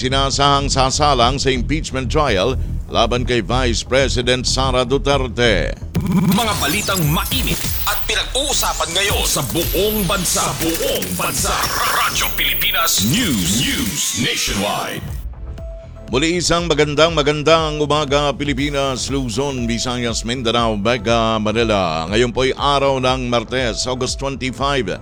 sinasahang sasalang sa impeachment trial laban kay Vice President Sara Duterte. Mga balitang mainit at pinag-uusapan ngayon sa buong bansa. Radyo Pilipinas News Nationwide. Muli isang magandang umaga Pilipinas, Luzon, Visayas, Mindanao, Mega, Manila. Ngayon po'y araw ng Martes, August 25,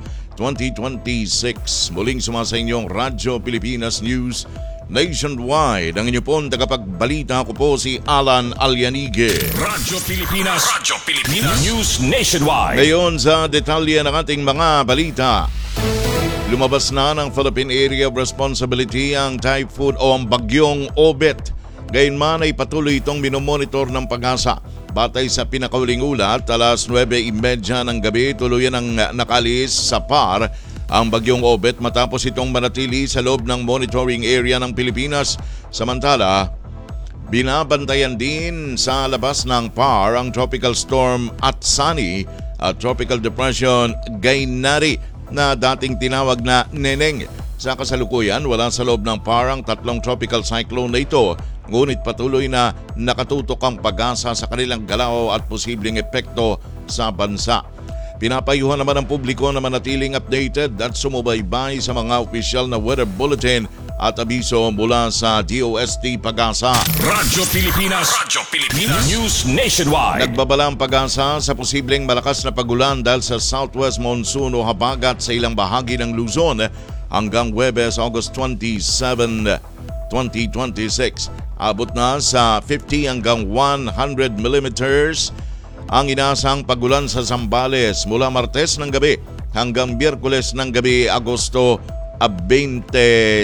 2026. Muling sumasa inyong Radyo Pilipinas News Nationwide. Ang inyo pong tagapagbalita, ko po si Alan Alianige. Radyo Pilipinas News Nationwide. Ngayon sa detalye ng ating mga balita. Lumabas na ng Philippine Area of Responsibility ang typhoon o ang bagyong Obet. Gayunman ay patuloy itong minomonitor ng Pag-asa. Batay sa pinakauling ulat, alas 9:30 ng gabi tuluyan ang nakalis sa PAR ang bagyong Obet matapos itong manatili sa loob ng monitoring area ng Pilipinas. Samantala, binabantayan din sa labas ng PAR ang Tropical Storm Atsani at Tropical Depression Gainari na dating tinawag na Neneng. Sa kasalukuyan, wala sa loob ng PAR ang tatlong tropical cyclone na ito, ngunit patuloy na nakatutok ang Pag-asa sa kanilang galaw at posibleng epekto sa bansa. Pinapayuhan naman ang publiko na manatiling updated at sumubaybay sa mga opisyal na weather bulletin at abiso mula sa DOST Pag-asa. Radyo Pilipinas News Nationwide. Nagbabala ang Pag-asa sa posibleng malakas na pagulan dahil sa southwest monsoon o habagat sa ilang bahagi ng Luzon hanggang Huwebes, August 27, 2026. Abot na sa 50 hanggang 100 millimeters ang inaasang pagulan sa Zambales mula Martes ng gabi hanggang Biyerkules ng gabi, Agosto 26.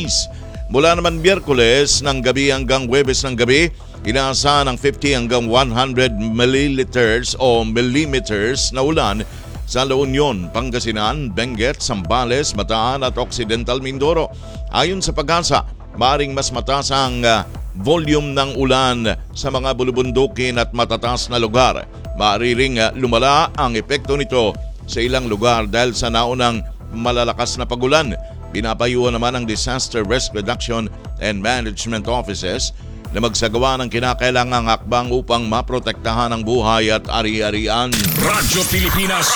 Mula naman Biyerkules ng gabi hanggang Huwebes ng gabi, inaasahan ng 50 hanggang 100 milliliters o millimeters na ulan sa La Union, Pangasinan, Benguet, Zambales, Bataan at Occidental Mindoro. Ayon sa Pag-asa, maaaring mas mataas ang volume ng ulan sa mga bulubundukin at matataas na lugar. Maaari ring lumala ang epekto nito sa ilang lugar dahil sa naunang malalakas na pagulan. Pinapayuhan naman ang Disaster Risk Reduction and Management Offices na magsagawa ng kinakailangang hakbang upang maprotektahan ang buhay at ari-arian. Radyo Pilipinas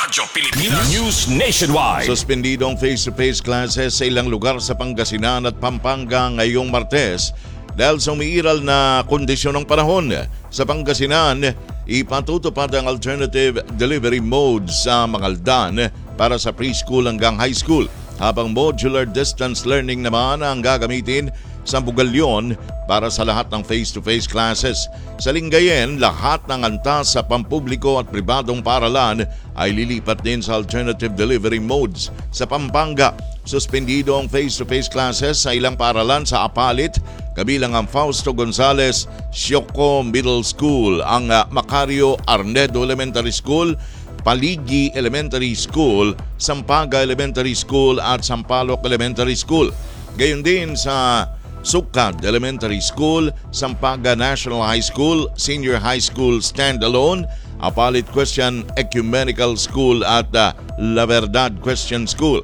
News Nationwide. Suspendidong face-to-face classes sa ilang lugar sa Pangasinan at Pampanga ngayong Martes dahil sa umiiral na kondisyon ng panahon. Sa Pangasinan, ipatutupad ang alternative delivery mode sa Mangaldan para sa preschool hanggang high school, habang modular distance learning naman ang gagamitin sa Bugalyon para sa lahat ng face-to-face classes. Sa Lingayen, lahat ng antas sa pampubliko at pribadong paaralan ay lilipat din sa alternative delivery modes. Sa Pampanga, suspendido ang face-to-face classes sa ilang paaralan sa Apalit, kabilang ang Fausto Gonzales Sioco Middle School, ang Macario Arnedo Elementary School, Paligi Elementary School, Sampaga Elementary School at Sampaloc Elementary School. Gayon din sa Sukad Elementary School, Sampaga National High School, Senior High School Standalone, Apalit Christian Ecumenical School at La Verdad Christian School.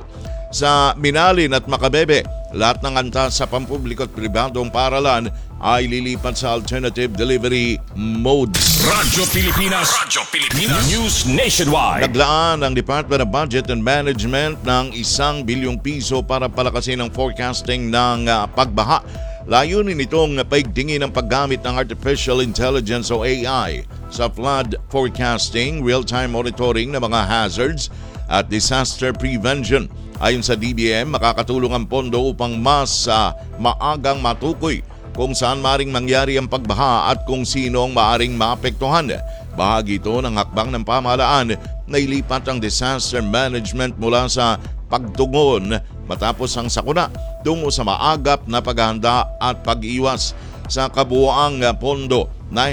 Sa Minalin at Macabebe, lahat ng antas sa pampubliko at pribadong paaralan ay lilipat sa alternative delivery modes. Radyo Pilipinas News Nationwide. Naglaan ang Department of Budget and Management ng 1 bilyong piso para palakasin ang forecasting ng pagbaha. Layunin itong paigtingin ang paggamit ng Artificial Intelligence o AI sa flood forecasting, real-time monitoring ng mga hazards at disaster prevention. Ayon sa DBM, makakatulong ang pondo upang mas maagang matukoy kung saan maaring mangyari ang pagbaha at kung sino ang maaring maapektuhan. Bahagi ito ng hakbang ng pamahalaan na ilipat ang disaster management mula sa pagtugon matapos ang sakuna tungo sa maagap na paghahanda at pag-iwas. Sa kabuuang pondo,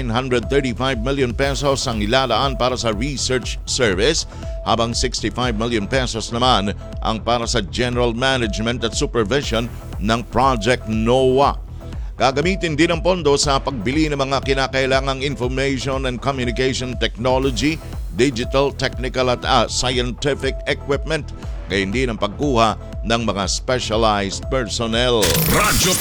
935 million pesos ang ilalaan para sa research service, habang 65 million pesos naman ang para sa general management at supervision ng Project NOAA. Gagamitin din ang pondo sa pagbili ng mga kinakailangang information and communication technology, digital, technical at scientific equipment, gayon din ang pagkuha ng mga specialized personnel. Radyo